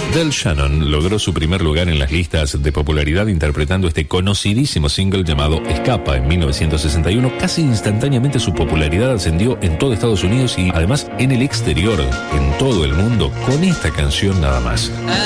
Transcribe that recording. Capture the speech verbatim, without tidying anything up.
Del Shannon logró su primer lugar en las listas de popularidad interpretando este conocidísimo single llamado Escapa en mil novecientos sesenta y uno. Casi instantáneamente su popularidad ascendió en todo Estados Unidos y además en el exterior, en todo el mundo, con esta canción nada más.